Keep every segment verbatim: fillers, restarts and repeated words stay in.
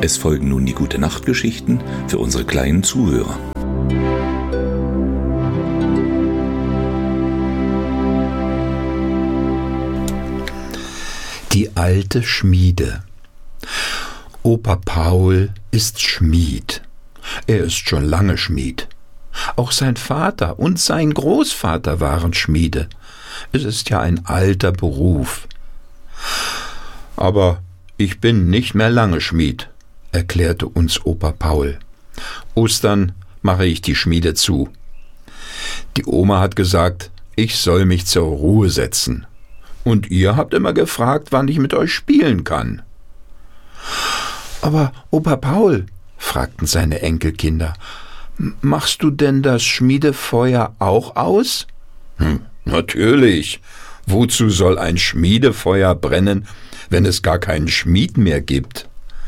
Es folgen nun die Gute-Nacht-Geschichten für unsere kleinen Zuhörer. Die alte Schmiede. Opa Paul ist Schmied. Er ist schon lange Schmied. Auch sein Vater und sein Großvater waren Schmiede. Es ist ja ein alter Beruf. Aber ich bin nicht mehr lange Schmied, erklärte uns Opa Paul. Ostern mache ich die Schmiede zu. Die Oma hat gesagt, ich soll mich zur Ruhe setzen. Und ihr habt immer gefragt, wann ich mit euch spielen kann. Aber Opa Paul, fragten seine Enkelkinder, machst du denn das Schmiedefeuer auch aus? Hm, natürlich. Wozu soll ein Schmiedefeuer brennen, wenn es gar keinen Schmied mehr gibt?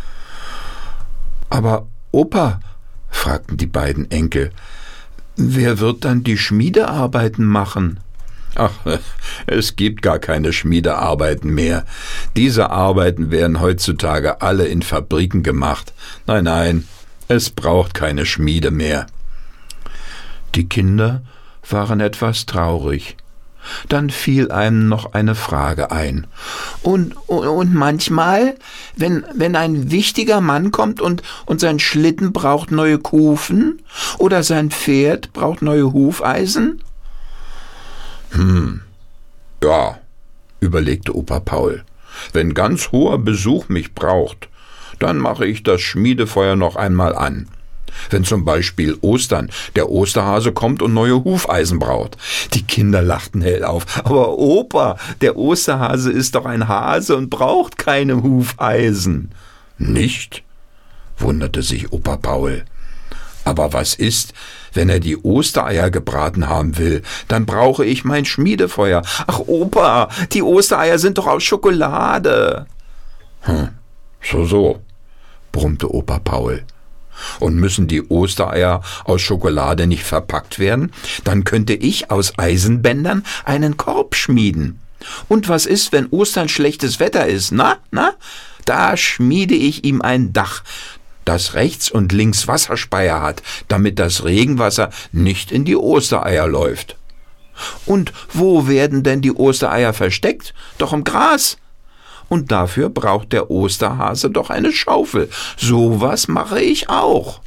Aber Opa, fragten die beiden Enkel, wer wird dann die Schmiedearbeiten machen? Ach, es gibt gar keine Schmiedearbeiten mehr. Diese Arbeiten werden heutzutage alle in Fabriken gemacht. Nein, nein, es braucht keine Schmiede mehr. Die Kinder waren etwas traurig. Dann fiel einem noch eine Frage ein. Und, und, und manchmal, wenn, wenn ein wichtiger Mann kommt und, und sein Schlitten braucht neue Kufen oder sein Pferd braucht neue Hufeisen? Hm, ja, überlegte Opa Paul. Wenn ganz hoher Besuch mich braucht, dann mache ich das Schmiedefeuer noch einmal an. Wenn zum Beispiel Ostern der Osterhase kommt und neue Hufeisen braucht. Die Kinder lachten hell auf. Aber Opa, der Osterhase ist doch ein Hase und braucht keine Hufeisen. Nicht? Wunderte sich Opa Paul. Aber was ist, wenn er die Ostereier gebraten haben will? Dann brauche ich mein Schmiedefeuer. Ach Opa, die Ostereier sind doch aus Schokolade. Hm, so, so, brummte Opa Paul. Und müssen die Ostereier aus Schokolade nicht verpackt werden? Dann könnte ich aus Eisenbändern einen Korb schmieden. Und was ist, wenn Ostern schlechtes Wetter ist? Na, na? Da schmiede ich ihm ein Dach, das rechts und links Wasserspeier hat, damit das Regenwasser nicht in die Ostereier läuft. Und wo werden denn die Ostereier versteckt? Doch im Gras. Und dafür braucht der Osterhase doch eine Schaufel. Sowas mache ich auch.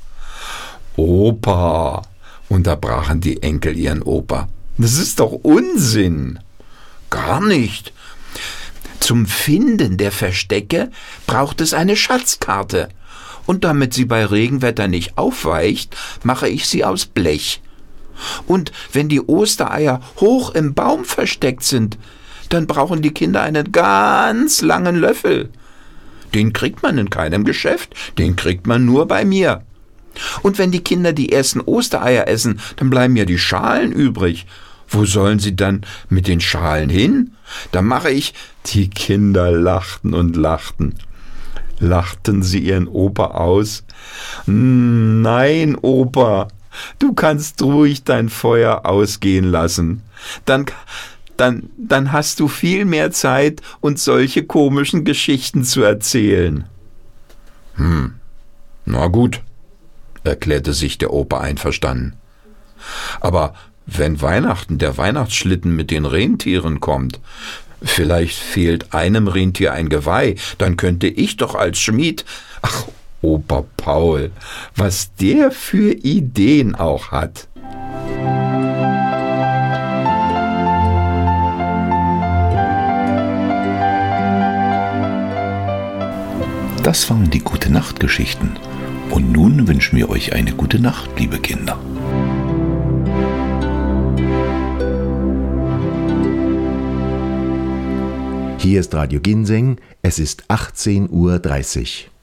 Opa, unterbrachen die Enkel ihren Opa. Das ist doch Unsinn. Gar nicht. Zum Finden der Verstecke braucht es eine Schatzkarte. Und damit sie bei Regenwetter nicht aufweicht, mache ich sie aus Blech. Und wenn die Ostereier hoch im Baum versteckt sind, dann brauchen die Kinder einen ganz langen Löffel. Den kriegt man in keinem Geschäft, den kriegt man nur bei mir. Und wenn die Kinder die ersten Ostereier essen, dann bleiben ja die Schalen übrig. Wo sollen sie dann mit den Schalen hin? Da mache ich... Die Kinder lachten und lachten. Lachten sie ihren Opa aus? Nein, Opa, du kannst ruhig dein Feuer ausgehen lassen. Dann... Dann, dann hast du viel mehr Zeit, uns solche komischen Geschichten zu erzählen. Hm, na gut, erklärte sich der Opa einverstanden. Aber wenn Weihnachten der Weihnachtsschlitten mit den Rentieren kommt, vielleicht fehlt einem Rentier ein Geweih, dann könnte ich doch als Schmied... Ach, Opa Paul, was der für Ideen auch hat. Das waren die Gute-Nacht-Geschichten. Und nun wünschen wir euch eine gute Nacht, liebe Kinder. Hier ist Radio Ginseng, es ist achtzehn Uhr dreißig.